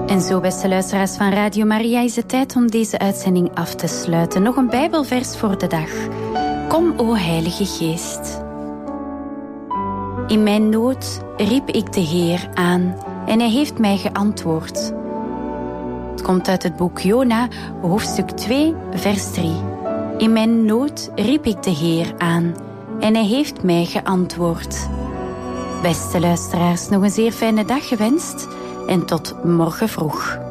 En zo, beste luisteraars van Radio Maria, is het tijd om deze uitzending af te sluiten. Nog een Bijbelvers voor de dag. Kom, o Heilige Geest. In mijn nood riep ik de Heer aan en hij heeft mij geantwoord. Het komt uit het boek Jona, hoofdstuk 2, vers 3. In mijn nood riep ik de Heer aan en hij heeft mij geantwoord. Beste luisteraars, nog een zeer fijne dag gewenst en tot morgen vroeg.